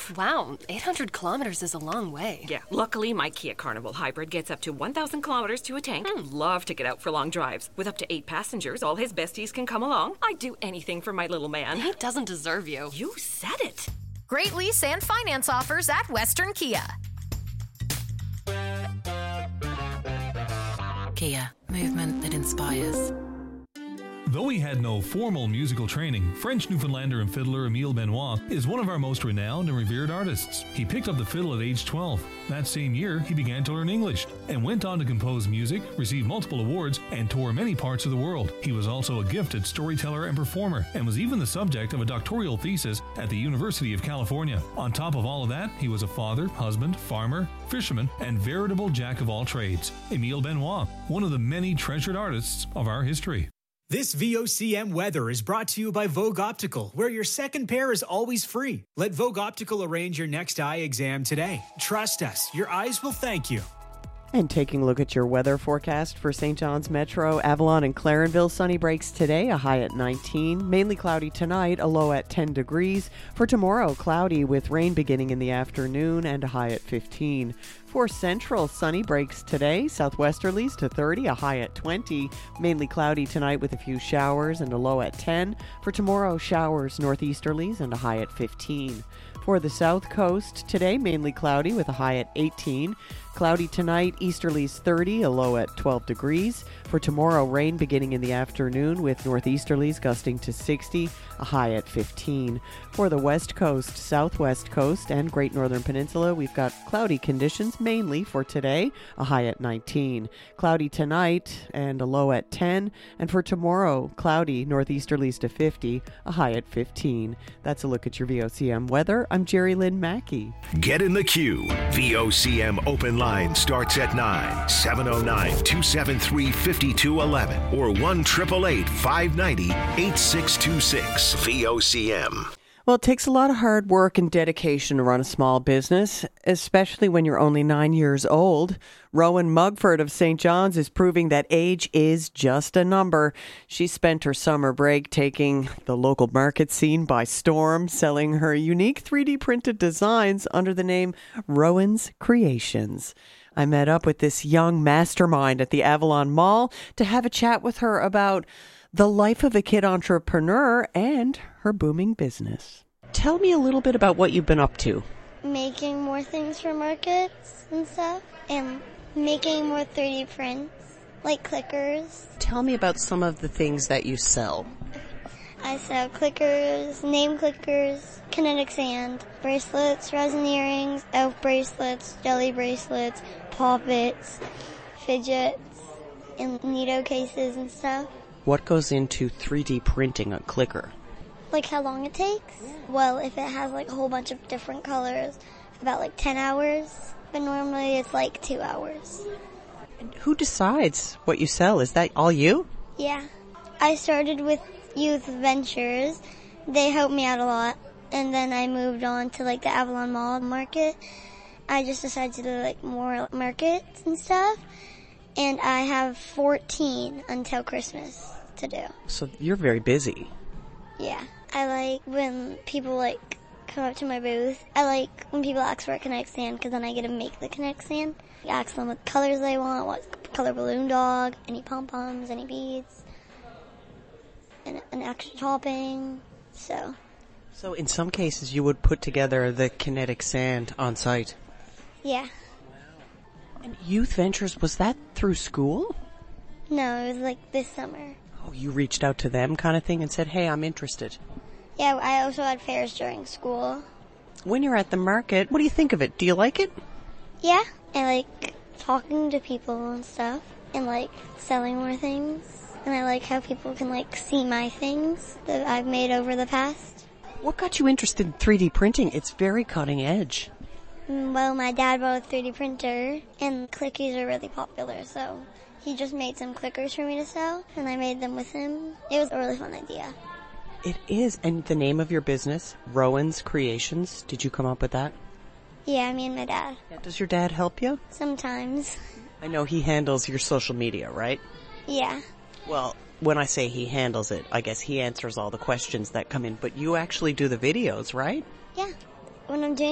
Wow, 800 kilometers is a long way. Yeah, luckily my Kia Carnival Hybrid gets up to 1,000 kilometers to a tank. Love to get out for long drives. With up to 8 passengers, all his besties can come along. I'd do anything for my little man. He doesn't deserve you. You said it. Great lease and finance offers at Western Kia. Kia, movement that inspires. Though he had no formal musical training, French Newfoundlander and fiddler Emile Benoit is one of our most renowned and revered artists. He picked up the fiddle at age 12. That same year, he began to learn English and went on to compose music, receive multiple awards, and tour many parts of the world. He was also a gifted storyteller and performer, and was even the subject of a doctoral thesis at the University of California. On top of all of that, he was a father, husband, farmer, fisherman, and veritable jack of all trades. Emile Benoit, one of the many treasured artists of our history. This VOCM weather is brought to you by Vogue Optical, where your second pair is always free. Let Vogue Optical arrange your next eye exam today. Trust us, your eyes will thank you. And taking a look at your weather forecast for St. John's Metro, Avalon and Clarenville, sunny breaks today, a high at 19. Mainly cloudy tonight, a low at 10 degrees. For tomorrow, cloudy with rain beginning in the afternoon and a high at 15. For Central, sunny breaks today, southwesterlies to 30, a high at 20. Mainly cloudy tonight with a few showers and a low at 10. For tomorrow, showers northeasterlies and a high at 15. For the South Coast, today mainly cloudy with a high at 18. Cloudy tonight, easterlies 30, a low at 12 degrees. For tomorrow, rain beginning in the afternoon with northeasterlies gusting to 60, a high at 15. For the West Coast, Southwest Coast, and Great Northern Peninsula, we've got cloudy conditions mainly for today, a high at 19. Cloudy tonight and a low at 10. And for tomorrow, cloudy, northeasterlies to 50, a high at 15. That's a look at your VOCM weather. I'm Jerry Lynn Mackey. Get in the queue. VOCM open line starts at 9, 709-273-5211 or 1-888-590-8626. VOCM. Well, it takes a lot of hard work and dedication to run a small business, especially when you're only 9 years old. Rowan Mugford of St. John's is proving that age is just a number. She spent her summer break taking the local market scene by storm, selling her unique 3D printed designs under the name Rowan's Creations. I met up with this young mastermind at the Avalon Mall to have a chat with her about the life of a kid entrepreneur and her booming business. Tell me a little bit about what you've been up to. Making more things for markets and stuff, and making more 3D prints, like clickers. Tell me about some of the things that you sell. I sell clickers, name clickers, kinetic sand, bracelets, resin earrings, elf bracelets, jelly bracelets, poppets, fidgets, and Neato cases and stuff. What goes into 3D printing a clicker? Like how long it takes? Well, if it has like a whole bunch of different colors, about like 10 hours. But normally it's like 2 hours. And who decides what you sell? Is that all you? Yeah. I started with Youth Ventures. They helped me out a lot. And then I moved on to like the Avalon Mall market. I just decided to do like more markets and stuff. And I have 14 until Christmas to do. So you're very busy. Yeah. I like when people like come up to my booth. I like when people ask for a Kinetic sand because then I get to make the Kinetic sand. I ask them what colors they want, what color balloon dog, any pom-poms, any beads, and an extra topping. So in some cases you would put together the Kinetic sand on site? Yeah. And Youth Ventures, was that through school? No, it was like this summer. Oh, you reached out to them kind of thing and said, hey, I'm interested. Yeah, I also had fairs during school. When you're at the market, what do you think of it? Do you like it? Yeah, I like talking to people and stuff and like selling more things. And I like how people can like see my things that I've made over the past. What got you interested in 3D printing? It's very cutting edge. Well, my dad bought a 3D printer, and clickers are really popular, so he just made some clickers for me to sell, and I made them with him. It was a really fun idea. It is. And the name of your business, Rowan's Creations, did you come up with that? Yeah, me and my dad. Does your dad help you? Sometimes. I know he handles your social media, right? Yeah. Well, when I say he handles it, I guess he answers all the questions that come in, but you actually do the videos, right? Yeah. When I'm doing